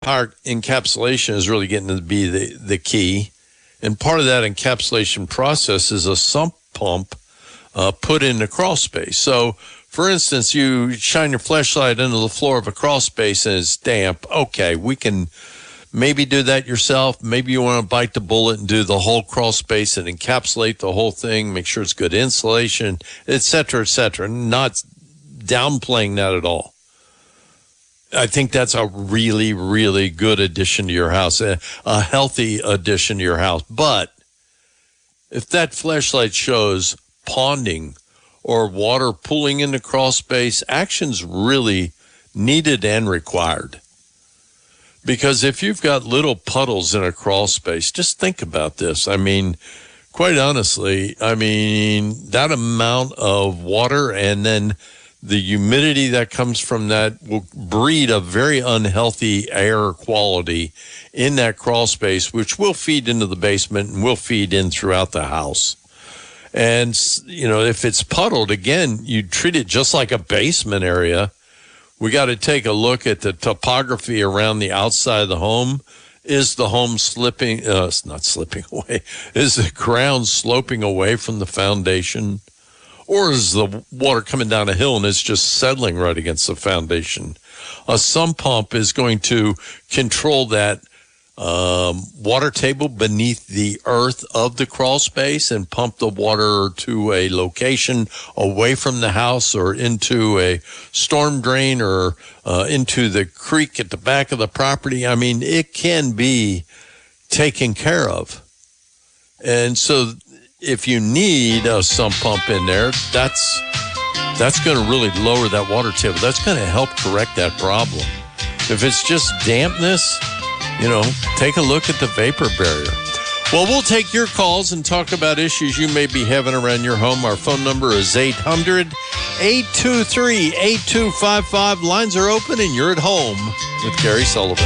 Power encapsulation is really getting to be the key. And part of that encapsulation process is a sump pump put in the crawl space. So, for instance, you shine your flashlight into the floor of a crawl space and it's damp. Okay, we can maybe do that yourself. Maybe you want to bite the bullet and do the whole crawl space and encapsulate the whole thing, make sure it's good insulation, et cetera, et cetera. Not downplaying that at all. I think that's a really, really good addition to your house, a healthy addition to your house. But if that flashlight shows ponding or water pooling in the crawl space, action's really needed and required. Because if you've got little puddles in a crawl space, just think about this. I mean, quite honestly, that amount of water and then the humidity that comes from that will breed a very unhealthy air quality in that crawl space, which will feed into the basement and will feed in throughout the house. And, if it's puddled, again, you treat it just like a basement area. We got to take a look at the topography around the outside of the home. Is the home slipping? It's not slipping away. Is the ground sloping away from the foundation? Or is the water coming down a hill and it's just settling right against the foundation? A sump pump is going to control that water table beneath the earth of the crawl space and pump the water to a location away from the house or into a storm drain or into the creek at the back of the property. I mean, it can be taken care of. And so if you need a sump pump in there, that's going to really lower that water table. That's going to help correct that problem. If it's just dampness, take a look at the vapor barrier. Well, we'll take your calls and talk about issues you may be having around your home. Our phone number is 800-823-8255. Lines are open and you're at home with Gary Sullivan.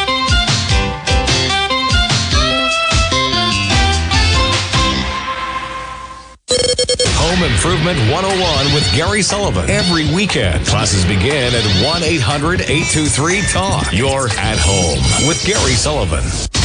Home Improvement 101 with Gary Sullivan. Every weekend, classes begin at 1-800-823-TALK. You're at home with Gary Sullivan.